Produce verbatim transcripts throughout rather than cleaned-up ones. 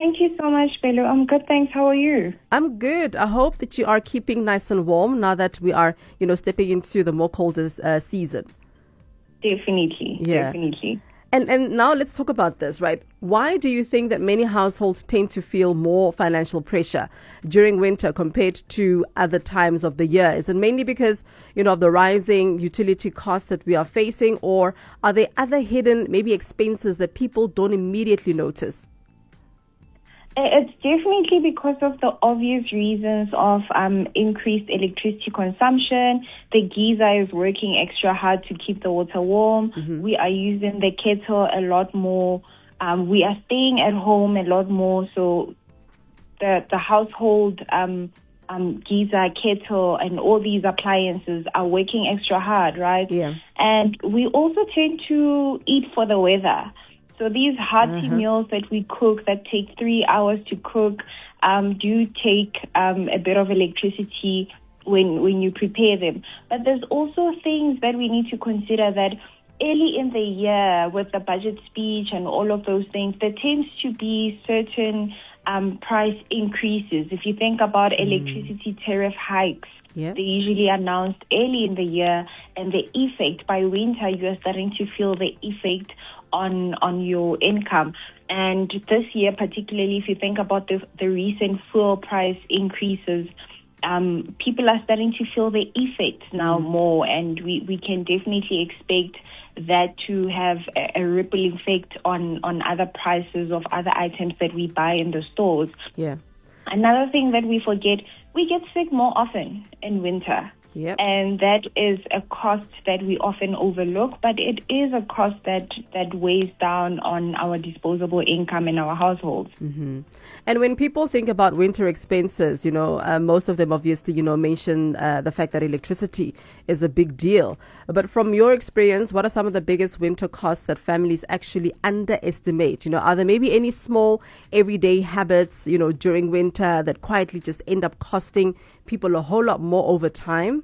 Thank you so much, Bello. I'm good, thanks. How are you? I'm good. I hope that you are keeping nice and warm now that we are, you know, stepping into the more colder uh, season. Definitely, Yeah. definitely. And and now let's talk about this, right? Why do you think that many households tend to feel more financial pressure during winter compared to other times of the year? Is it mainly because, you know, of the rising utility costs that we are facing, or are there other hidden maybe expenses that people don't immediately notice? It's definitely because of the obvious reasons of um, increased electricity consumption. The geyser is working extra hard to keep the water warm. Mm-hmm. We are using the kettle a lot more. Um, we are staying at home a lot more. So the the household um, um, geyser, kettle, and all these appliances are working extra hard, right? Yeah. And we also tend to eat for the weather. So these hearty uh-huh. meals that we cook that take three hours to cook um, do take um, a bit of electricity when when you prepare them. But there's also things that we need to consider that early in the year with the budget speech and all of those things, there tends to be certain um, price increases. If you think about mm. electricity tariff hikes, yeah. they usually announced early in the year, and the effect by winter, you are starting to feel the effect on on your income. And this year, particularly if you think about the the recent fuel price increases, um, people are starting to feel the effect now mm. more, and we, we can definitely expect that to have a, a ripple effect on, on other prices of other items that we buy in the stores. Yeah. Another thing that we forget, we get sick more often in winter. Yep. And that is a cost that we often overlook, but it is a cost that, that weighs down on our disposable income in our households. Mm-hmm. And when people think about winter expenses, you know, uh, most of them obviously, you know, mention uh, the fact that electricity is a big deal. But from your experience, what are some of the biggest winter costs that families actually underestimate? You know, are there maybe any small everyday habits, you know, during winter that quietly just end up costing people a whole lot more over time?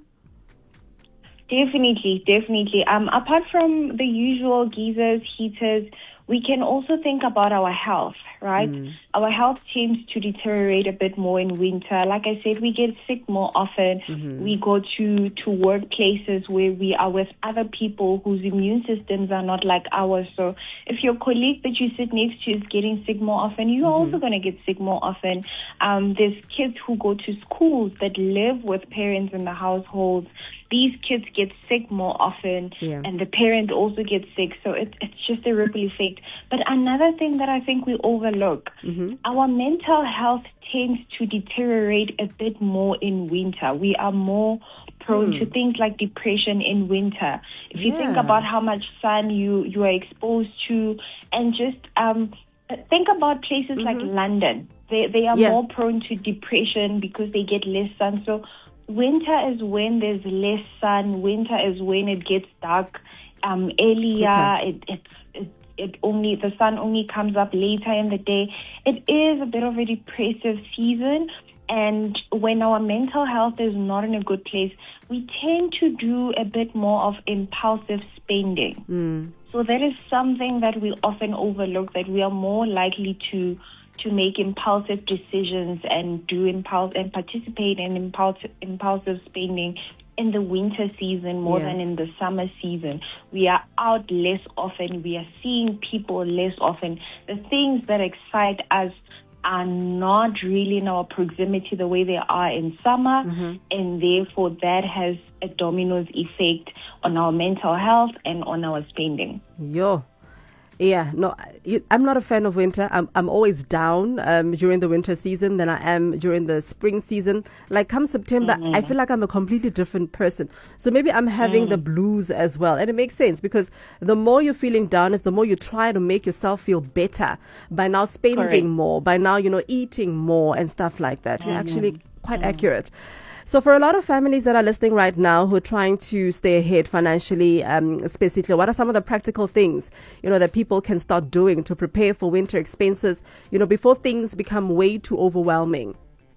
Definitely, definitely. Um, apart from the usual geysers, heaters, we can also think about our health, right? Mm. Our health tends to deteriorate a bit more in winter. Like I said, we get sick more often. Mm-hmm. We go to, to workplaces where we are with other people whose immune systems are not like ours. So if your colleague that you sit next to is getting sick more often, you're mm-hmm. also going to get sick more often. Um, there's kids who go to schools that live with parents in the households. These kids get sick more often, yeah. and the parent also gets sick. So it, it's just a ripple effect. But another thing that I think we overlook, mm-hmm. our mental health tends to deteriorate a bit more in winter. We are more prone mm. to things like depression in winter. If you yeah. think about how much sun you, you are exposed to, and just um, think about places mm-hmm. like London. They, they are yeah. more prone to depression because they get less sun. So winter is when there's less sun. Winter is when it gets dark um, earlier. Okay. It, it, it, it only the sun only comes up later in the day. It is a bit of a depressive season, and when our mental health is not in a good place, we tend to do a bit more of impulsive spending. Mm. So that is something that we often overlook, that we are more likely to to make impulsive decisions and do impulse and participate in impulsive impulsive spending in the winter season more yeah. than in the summer season. We are out less often. We are seeing people less often. The things that excite us are not really in our proximity the way they are in summer, mm-hmm. and therefore that has a dominoes effect on our mental health and on our spending. Yo. Yeah, no, I'm not a fan of winter. I'm I'm always down um, during the winter season than I am during the spring season. Like come September, mm-hmm. I feel like I'm a completely different person. So maybe I'm having mm. the blues as well. And it makes sense because the more you're feeling down is the more you try to make yourself feel better by now spending Correct. more, by now, you know, eating more and stuff like that. Mm-hmm. You're actually quite mm-hmm. accurate. So for a lot of families that are listening right now who are trying to stay ahead financially, um, specifically, what are some of the practical things, you know, that people can start doing to prepare for winter expenses, you know, before things become way too overwhelming?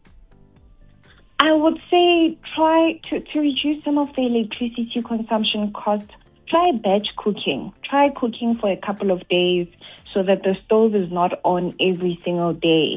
I would say try to, to reduce some of the electricity consumption costs. Try batch cooking. Try cooking for a couple of days so that the stove is not on every single day.